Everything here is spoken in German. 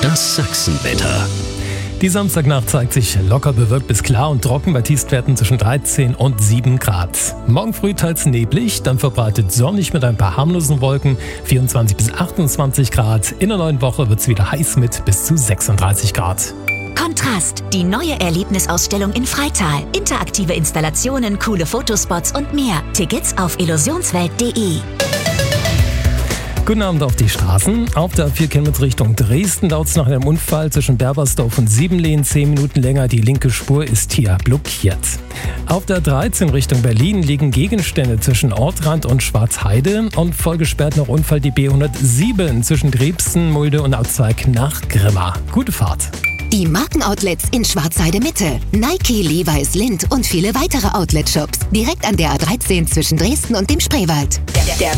Das Sachsenwetter. Die Samstagnacht zeigt sich locker bewölkt bis klar und trocken bei Tiefstwerten zwischen 13 und 7 Grad. Morgen früh teils neblig, dann verbreitet sonnig mit ein paar harmlosen Wolken, 24 bis 28 Grad. In der neuen Woche wird es wieder heiß mit bis zu 36 Grad. Kontrast, die neue Erlebnisausstellung in Freital. Interaktive Installationen, coole Fotospots und mehr. Tickets auf illusionswelt.de. Guten Abend auf die Straßen. Auf der A4 Chemnitz Richtung Dresden dauert es nach einem Unfall zwischen Berbersdorf und Siebenlehen 10 Minuten länger. Die linke Spur ist hier blockiert. Auf der 13 Richtung Berlin liegen Gegenstände zwischen Ortrand und Schwarzheide und vollgesperrt nach Unfall die B107 zwischen Dresden, Mulde und Abzweig nach Grimma. Gute Fahrt. Die Markenoutlets in Schwarzheide Mitte. Nike, Levi's, Lindt und viele weitere Outlet-Shops. Direkt an der A13 zwischen Dresden und dem Spreewald.